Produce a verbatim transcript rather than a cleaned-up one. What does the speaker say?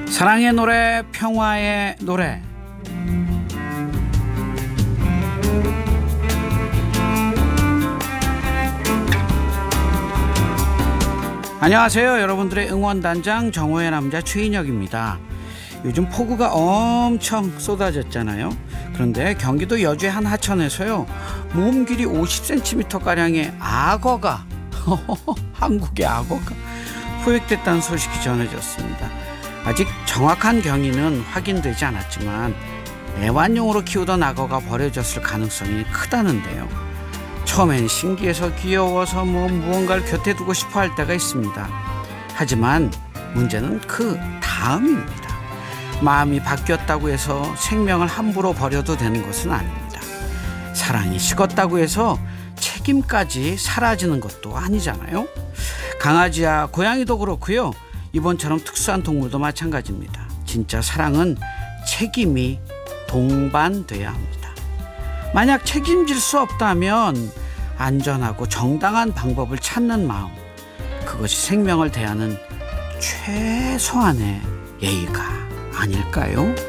사랑의 노래, 평화의 노래. 안녕하세요. 여러분들의 응원단장 정오의 남자 최인혁입니다. 요즘 폭우가 엄청 쏟아졌잖아요. 그런데 경기도 여주의 한 하천에서요, 몸 길이 오십 센티미터가량의 악어가 한국의 악어가 포획됐다는 소식이 전해졌습니다. 아직 정확한 경위는 확인되지 않았지만 애완용으로 키우던 악어가 버려졌을 가능성이 크다는데요. 처음엔 신기해서 귀여워서 뭐 무언가를 곁에 두고 싶어 할 때가 있습니다. 하지만 문제는 그 다음입니다. 마음이 바뀌었다고 해서 생명을 함부로 버려도 되는 것은 아닙니다. 사랑이 식었다고 해서 책임까지 사라지는 것도 아니잖아요. 강아지야 고양이도 그렇고요. 이번처럼 특수한 동물도 마찬가지입니다. 진짜 사랑은 책임이 동반돼야 합니다. 만약 책임질 수 없다면 안전하고 정당한 방법을 찾는 마음, 그것이 생명을 대하는 최소한의 예의가 아닐까요?